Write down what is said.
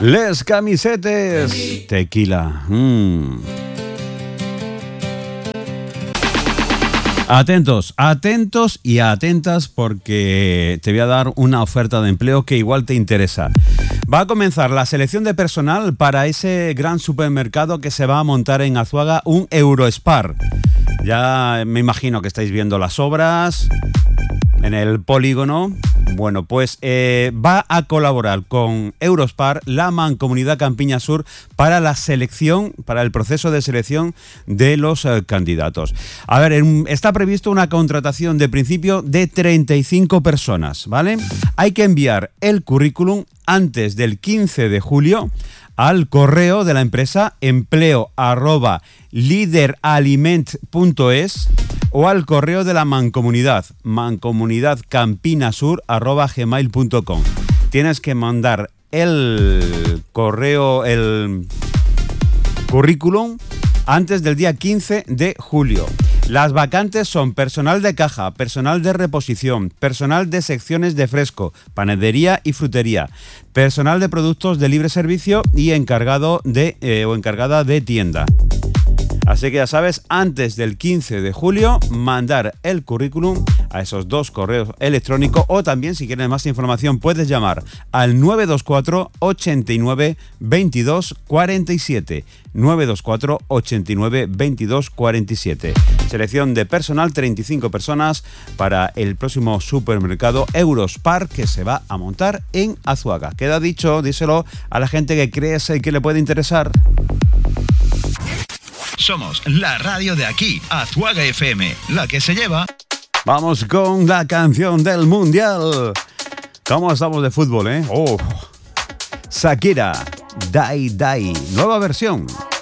Les Camisetes. Tequila. Atentos, atentos y atentas porque te voy a dar una oferta de empleo que igual te interesa. Va a comenzar la selección de personal para ese gran supermercado que se va a montar en Azuaga, un Eurospar. Ya me imagino que estáis viendo las obras en el polígono. Bueno, pues va a colaborar con Eurospar la Mancomunidad Campiña Sur para la selección, para el proceso de selección de los candidatos. A ver, está previsto una contratación de principio de 35 personas, ¿vale? Hay que enviar el currículum antes del 15 de julio al correo de la empresa empleo@lideraliment.es o al correo de la mancomunidad, mancomunidadcampinasur@gmail.com. Tienes que mandar el currículum antes del día 15 de julio. Las vacantes son personal de caja, personal de reposición, personal de secciones de fresco, panadería y frutería, personal de productos de libre servicio y encargado de o encargada de tienda. Así que ya sabes, antes del 15 de julio, mandar el currículum a esos dos correos electrónicos, o también, si quieres más información, puedes llamar al 924 89 22 47. 924 89 22 47. Selección de personal, 35 personas para el próximo supermercado Eurospar que se va a montar en Azuaga. Queda dicho, díselo a la gente que crees que le puede interesar. Somos la radio de aquí, Azuaga FM, la que se lleva. Vamos con la canción del Mundial. ¿Cómo estamos de fútbol, eh? Shakira, Dai Dai, nueva versión.